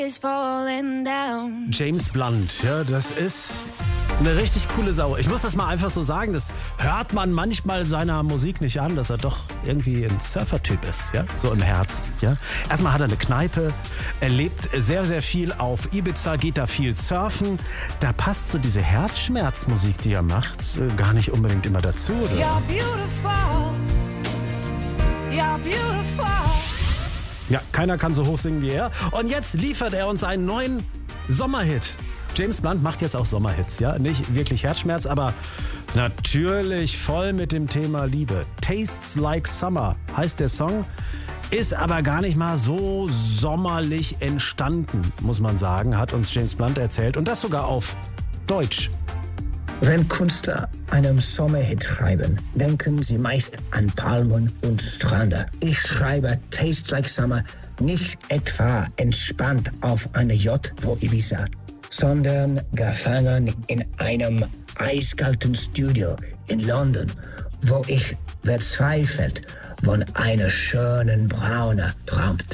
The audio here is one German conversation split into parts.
is falling down. James Blunt, ja, das ist eine richtig coole Sau. Ich muss das mal einfach so sagen, das hört man manchmal seiner Musik nicht an, dass er doch irgendwie ein Surfer-Typ ist, ja, so im Herzen, ja. Erstmal hat er eine Kneipe, er lebt sehr, sehr viel auf Ibiza, geht da viel surfen. Da passt so diese Herzschmerzmusik, die er macht, gar nicht unbedingt immer dazu, oder? You're beautiful. You're beautiful. Ja, keiner kann so hoch singen wie er. Und jetzt liefert er uns einen neuen Sommerhit. James Blunt macht jetzt auch Sommerhits, ja? Nicht wirklich Herzschmerz, aber natürlich voll mit dem Thema Liebe. Tastes Like Summer heißt der Song, ist aber gar nicht mal so sommerlich entstanden, muss man sagen, hat uns James Blunt erzählt. Und das sogar auf Deutsch. Wenn Künstler einen Sommerhit schreiben, denken sie meist an Palmen und Strände. Ich schreibe Tastes Like Summer nicht etwa entspannt auf einer Yacht vor Ibiza, sondern gefangen in einem eiskalten Studio in London, wo ich verzweifelt von einer schönen Braune träumt.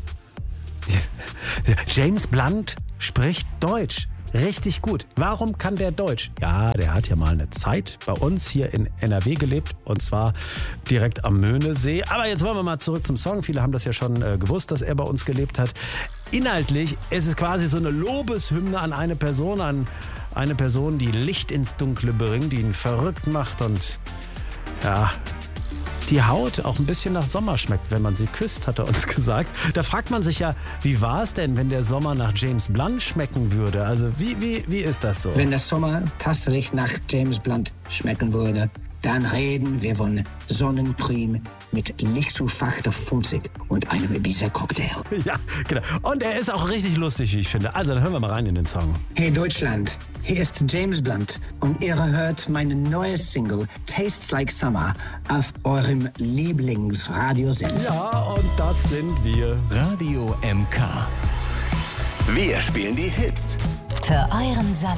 James Blunt spricht Deutsch. Richtig gut. Warum kann der Deutsch? Ja, der hat ja mal eine Zeit bei uns hier in NRW gelebt und zwar direkt am Möhnesee. Aber jetzt wollen wir mal zurück zum Song. Viele haben das ja schon gewusst, dass er bei uns gelebt hat. Inhaltlich ist es quasi so eine Lobeshymne an eine Person, die Licht ins Dunkle bringt, die ihn verrückt macht und ja, die Haut auch ein bisschen nach Sommer schmeckt, wenn man sie küsst, hat er uns gesagt. Da fragt man sich ja, wie war es denn, wenn der Sommer nach James Blunt schmecken würde? Also wie ist das so? Wenn der Sommer tatsächlich nach James Blunt schmecken würde, dann reden wir von Sonnencreme mit nicht zu fachter Funzig und einem Ibiza-Cocktail. Ja, genau. Und er ist auch richtig lustig, wie ich finde. Also, dann hören wir mal rein in den Song. Hey Deutschland, hier ist James Blunt und ihr hört meine neue Single Tastes Like Summer auf eurem Lieblingsradiosender. Ja, und das sind wir. Radio MK. Wir spielen die Hits. Für euren Sommer.